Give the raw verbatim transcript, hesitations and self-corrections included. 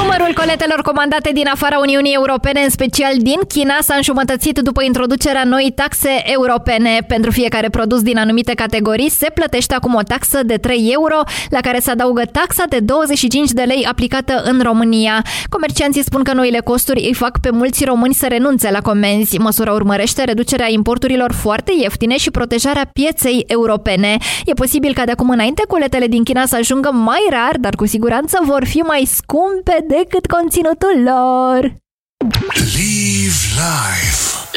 Numărul coletelor comandate din afara Uniunii Europene, în special din China, s-a înjumătățit după introducerea noii taxe europene. Pentru fiecare produs din anumite categorii se plătește acum o taxă de trei euro, la care se adaugă taxa de douăzeci și cinci de lei aplicată în România. Comercianții spun că noile costuri îi fac pe mulți români să renunțe la comenzi. Măsura urmărește reducerea importurilor foarte ieftine și protejarea pieței europene. E posibil ca de acum înainte coletele din China să ajungă mai rar, dar cu siguranță vor fi mai scumpe decât conținutul lor. Live life.